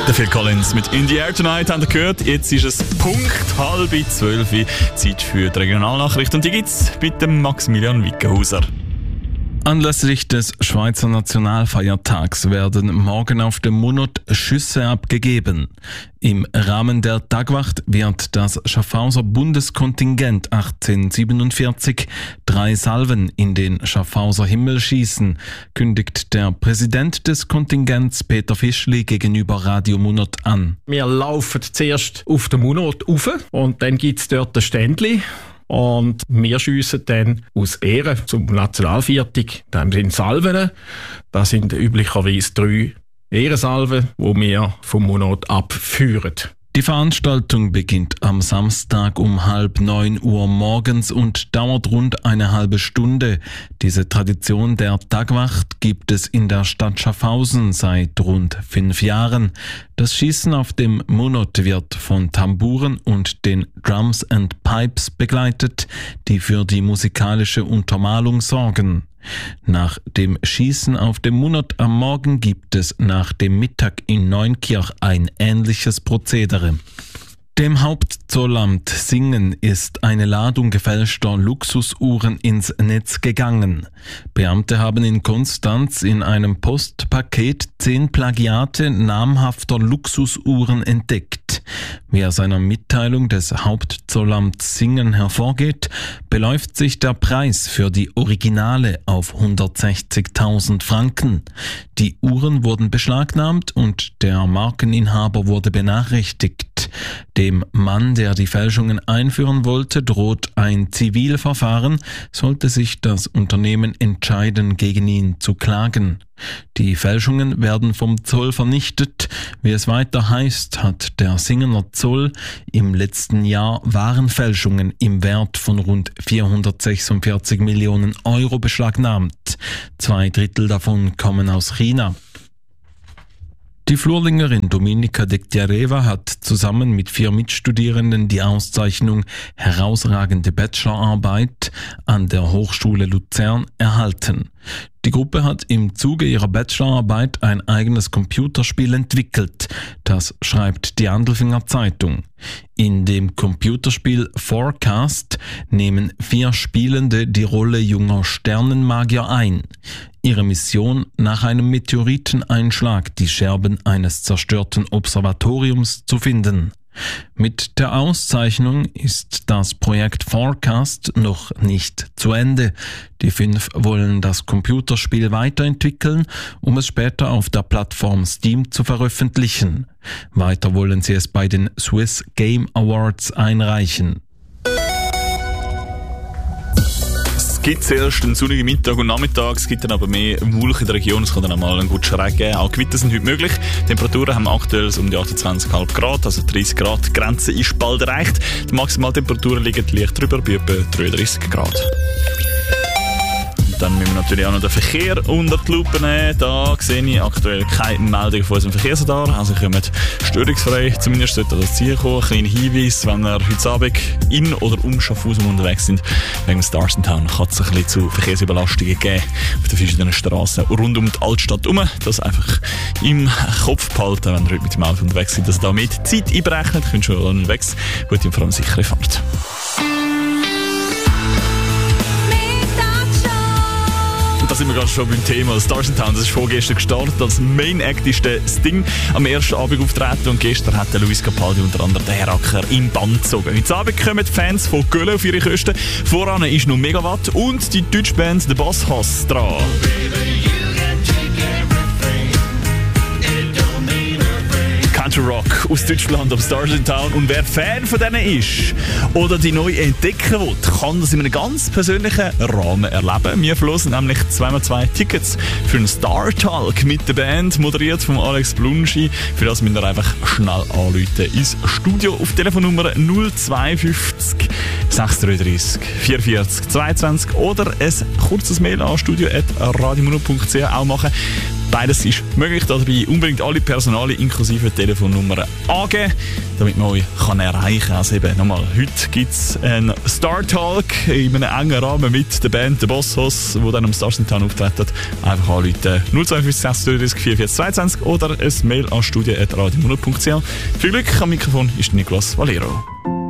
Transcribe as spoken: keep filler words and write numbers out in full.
Der Phil Collins mit In the Air Tonight haben wir gehört. Jetzt ist es Punkt halb zwölf. Zeit für die Regionalnachricht. Und die gibt's mit dem Maximilian Wickenhauser. Anlässlich des Schweizer Nationalfeiertags werden morgen auf dem Munot Schüsse abgegeben. Im Rahmen der Tagwacht wird das Schaffhauser Bundeskontingent achtzehnhundertsiebenundvierzig drei Salven in den Schaffhauser Himmel schießen, kündigt der Präsident des Kontingents Peter Fischli gegenüber Radio Munot an. Wir laufen zuerst auf den Munot rauf und dann gibt es dort ein Ständli. Und wir schiessen dann aus Ehre zum Nationalviertag. Dann sind Salven. Das sind üblicherweise drei Ehrensalven, die wir vom Munot abführen. Die Veranstaltung beginnt am Samstag um halb neun Uhr morgens und dauert rund eine halbe Stunde. Diese Tradition der Tagwacht gibt es in der Stadt Schaffhausen seit rund fünf Jahren. Das Schießen auf dem Munot wird von Tamburen und den Drums and Pipes begleitet, die für die musikalische Untermalung sorgen. Nach dem Schießen auf dem Munot am Morgen gibt es nach dem Mittag in Neunkirch ein ähnliches Prozedere. Dem Hauptzollamt Singen ist eine Ladung gefälschter Luxusuhren ins Netz gegangen. Beamte haben in Konstanz in einem Postpaket zehn Plagiate namhafter Luxusuhren entdeckt. Wie aus einer Mitteilung des Hauptzollamts Singen hervorgeht, beläuft sich der Preis für die Originale auf hundertsechzigtausend Franken. Die Uhren wurden beschlagnahmt und der Markeninhaber wurde benachrichtigt. Dem Mann, der die Fälschungen einführen wollte, droht ein Zivilverfahren, sollte sich das Unternehmen entscheiden, gegen ihn zu klagen. Die Fälschungen werden vom Zoll vernichtet. Wie es weiter heißt, hat der Singener Zoll im letzten Jahr Warenfälschungen im Wert von rund vierhundertsechsundvierzig Millionen Euro beschlagnahmt. Zwei Drittel davon kommen aus China. Die Flurlingerin Dominika Dektiareva hat zusammen mit vier Mitstudierenden die Auszeichnung Herausragende Bachelorarbeit an der Hochschule Luzern erhalten. Die Gruppe hat im Zuge ihrer Bachelorarbeit ein eigenes Computerspiel entwickelt. Das schreibt die Andelfinger Zeitung. In dem Computerspiel Forecast nehmen vier Spielende die Rolle junger Sternenmagier ein. Ihre Mission: nach einem Meteoriteneinschlag die Scherben eines zerstörten Observatoriums zu finden. Mit der Auszeichnung ist das Projekt Forecast noch nicht zu Ende. Die fünf wollen das Computerspiel weiterentwickeln, um es später auf der Plattform Steam zu veröffentlichen. Weiter wollen sie es bei den Swiss Game Awards einreichen. Es gibt zuerst einen sonnigen Mittag und Nachmittag, es gibt dann aber mehr Wolken in der Region, es kann dann auch mal einen guten Schreck geben. Auch Gewitter sind heute möglich. Die Temperaturen haben aktuell um die achtundzwanzig Komma fünf Grad, also dreißig Grad. Die Grenze ist bald erreicht. Die Maximaltemperaturen liegen leicht drüber, bei etwa dreiunddreißig Grad. Dann müssen wir natürlich auch noch den Verkehr unter die Lupe nehmen. Da sehe ich aktuell keine Meldung von unserem Verkehrsradar. Also kommt störungsfrei, zumindest sollte das Ziel kommen. Ein kleiner Hinweis, wenn wir heute Abend in oder um Schaffhausen unterwegs sind, wegen dem Stars in Town, kann es ein bisschen zu Verkehrsüberlastungen geben auf den verschiedenen Straßen rund um die Altstadt herum. Das einfach im Kopf behalten, wenn ihr heute mit dem Auto unterwegs seid, dass ihr da mit Zeit einberechnet, könnt schon unterwegs. Gute und vor allem sichere Fahrt. Da sind wir gerade schon beim Thema Stars in Town. Das ist vorgestern gestartet. Als Main Act ist der Sting am ersten Abend auftreten und gestern hat der Luis Capaldi unter anderem den Heracker im Band gezogen. Heute Abend kommen die Fans von Köln auf ihre Kosten. Voran ist noch Megawatt und die deutsche Band The Boss Hoss dran. Country Rock aus Deutschland auf Stars in Town. Und wer Fan von denen ist oder die neu entdecken will, kann das in einem ganz persönlichen Rahmen erleben. Wir verlosen nämlich zweimal zwei Tickets für einen Star Talk mit der Band, moderiert von Alex Blunschi. Für das müsst ihr einfach schnell anrufen ins Studio auf Telefonnummer null zwei fünf sechs drei drei vier vier zwei zwei oder ein kurzes Mail an studio at radiomuno punkt c h auch machen. Beides ist möglich. Dabei unbedingt alle Personale inklusive Telefonnummer angeben, damit man euch kann erreichen kann. Also eben nochmal, heute gibt es einen Star Talk in einem engen Rahmen mit der Band The Boss Hoss, die dann am Stars in Town auftreten. Einfach anrufen null zwei fünf sechs drei drei vier vier zwei zwei oder ein Mail an studio at radio null punkt c h. Viel Glück, am Mikrofon ist Nicolas Valero.